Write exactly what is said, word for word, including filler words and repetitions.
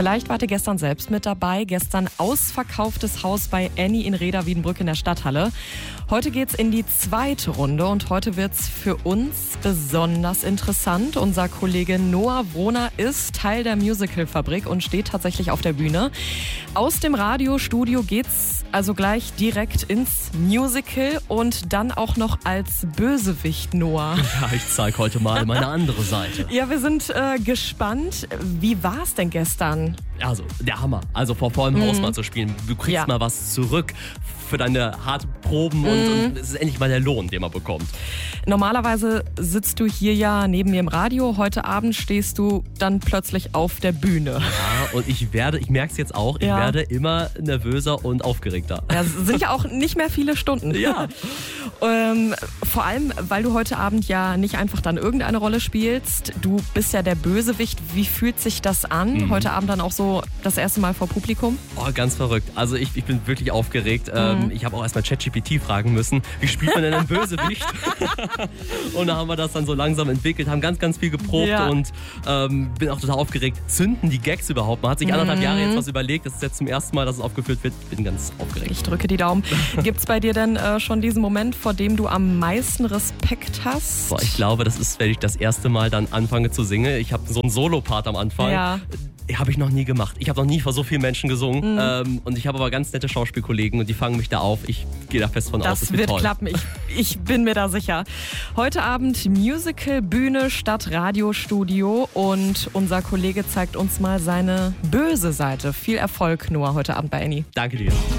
Vielleicht wart ihr gestern selbst mit dabei. Gestern ausverkauftes Haus bei Annie in Reda-Wiedenbrück in der Stadthalle. Heute geht's in die zweite Runde und heute wird's für uns besonders interessant. Unser Kollege Noah Wrohner ist Teil der Musicalfabrik und steht tatsächlich auf der Bühne. Aus dem Radiostudio geht's also gleich direkt ins Musical und dann auch noch als Bösewicht, Noah. Ja, ich zeige heute mal meine andere Seite. Ja, wir sind äh, gespannt. Wie war's denn gestern? Also, der Hammer. Also vor vollem Mhm. Haus mal zu spielen. Du kriegst Ja. mal was zurück für deine harten Proben und, Mhm. und es ist endlich mal der Lohn, den man bekommt. Normalerweise sitzt du hier ja neben mir im Radio. Heute Abend stehst du dann plötzlich auf der Bühne. Ja, und ich werde, ich merke es jetzt auch, ich Ja. werde immer nervöser und aufgeregter. Ja, es sind ja auch nicht mehr viele Stunden. Ja. ähm, vor allem, weil du heute Abend ja nicht einfach dann irgendeine Rolle spielst. Du bist ja der Bösewicht. Wie fühlt sich das an? Mhm. Heute Abend dann auch so das erste Mal vor Publikum? Oh, ganz verrückt. Also ich, ich bin wirklich aufgeregt. Ähm, ich habe auch erstmal ChatGPT fragen müssen, wie spielt man denn einen Bösewicht? Und da haben wir das dann so langsam entwickelt, haben ganz, ganz viel geprobt Ja. und ähm, bin auch total aufgeregt. Zünden die Gags überhaupt? Man hat sich anderthalb Jahre jetzt was überlegt. Das ist jetzt zum ersten Mal, dass es aufgeführt wird. Bin ganz aufgeregt. Ich drücke die Daumen. Gibt's bei dir denn äh, schon diesen Moment, vor dem du am meisten Respekt hast? Boah, ich glaube, das ist, wenn ich das erste Mal dann anfange zu singen. Ich habe so einen Solo-Part am Anfang. Ja. Habe ich noch nie gemacht. Ich habe noch nie vor so vielen Menschen gesungen. Mhm. Ähm, und ich habe aber ganz nette Schauspielkollegen und die fangen mich da auf. Ich gehe da fest von aus. Das Das wird wird toll. klappen. Ich, ich bin mir da sicher. Heute Abend Musical, Bühne statt Radiostudio und unser Kollege zeigt uns mal seine böse Seite. Viel Erfolg, Noah, heute Abend bei Annie. Danke dir.